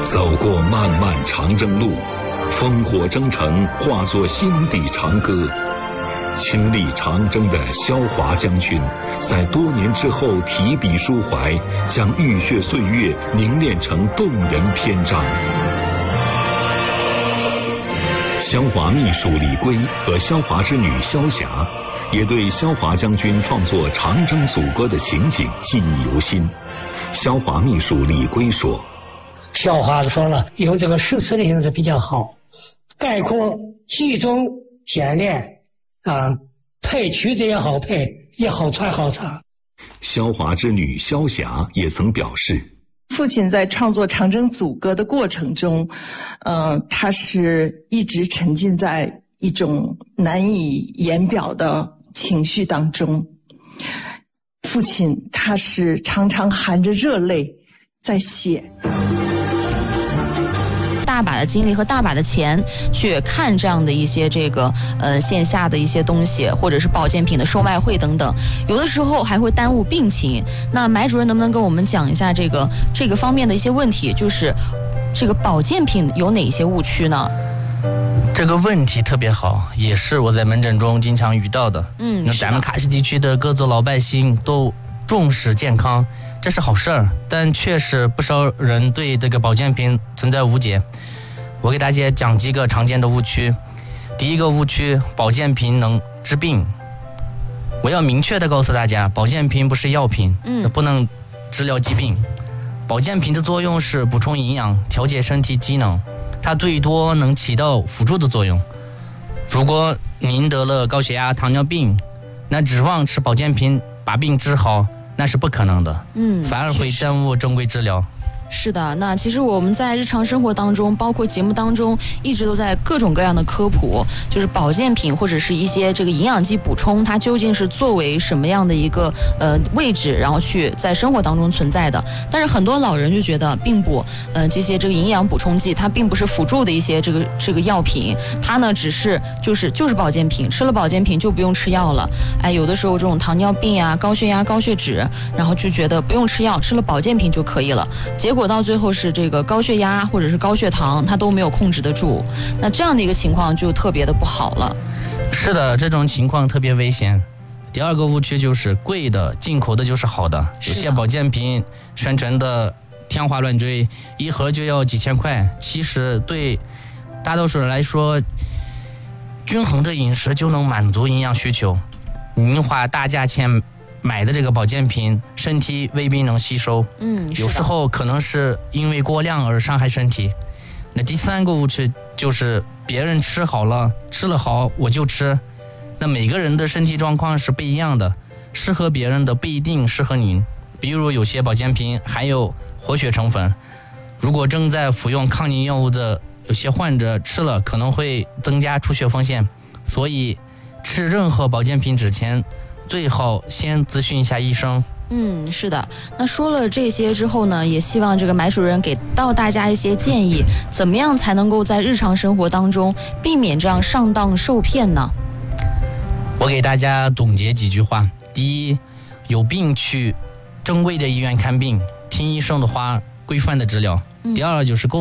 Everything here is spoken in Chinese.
走过漫漫长征路，烽火征程化作心底长歌。亲历长征的萧华将军，在多年之后提笔抒怀，将浴血岁月凝练成动人篇章。萧华秘书李圭和萧华之女萧霞，也对萧华将军创作长征祖歌的情景记忆犹新。萧华秘书李圭说：“ 萧华说了，用这个诗词的形式比较好，概括集中简练啊，配曲子也好配，也好传好唱。” 萧华之女萧霞也曾表示， 父亲在创作长征祖歌的过程中，他是一直沉浸在一种难以言表的情绪当中。父亲他是常常含着热泪在写。 大把的精力和大把的钱去看这样的一些线下的一些东西，或者是保健品的售卖会等等，有的时候还会耽误病情。那买主任能不能跟我们讲一下这个方面的一些问题，就是这个保健品有哪些误区呢？ 这个问题特别好，也是我在门诊中经常遇到的。咱们喀什地区的各族老百姓都重视健康，这是好事儿，但确实不少人对这个保健品存在误解。我给大家讲几个常见的误区。第一个误区，保健品能治病。我要明确的告诉大家，保健品不是药品，不能治疗疾病。保健品的作用是补充营养，调节身体机能，它最多能起到辅助的作用。如果您得了高血压、糖尿病，那指望吃保健品把病治好，那是不可能的，反而会耽误正规治疗。 是的，那其实我们在日常生活当中，包括节目当中，一直都在各种各样的科普，就是保健品或者是一些这个营养剂补充，它究竟是作为什么样的一个位置，然后去在生活当中存在的。但是很多老人就觉得并不，这些这个营养补充剂，它并不是辅助的一些这个药品，它呢只是就是保健品，吃了保健品就不用吃药了。有的时候这种糖尿病啊、高血压、高血脂，然后就觉得不用吃药，吃了保健品就可以了，结果到最后是这个高血压或者是高血糖，它都没有控制得住。那这样的一个情况就特别的不好了。 是的，这种情况特别危险。第二个误区就是贵的进口的就是好的，有些保健品宣传的天花乱坠，一盒就要几千块。其实对大多数人来说，均衡的饮食就能满足营养需求。您花大价钱买的这个保健品，身体未必能吸收，有时候可能是因为过量而伤害身体。那第三个误区就是别人吃好了，吃了好我就吃。那每个人的身体状况是不一样的，适合别人的不一定适合您。比如有些保健品含有活血成分，如果正在服用抗凝药物的有些患者吃了可能会增加出血风险，所以吃任何保健品之前最好先咨询一下医生。 是的。那说了这些之后呢，也希望这个买主任给到大家一些建议，怎么样才能够在日常生活当中避免这样上当受骗呢？ 我给大家总结几句话。第一，有病去正规的医院看病，听医生的话，规范的治疗。第二就是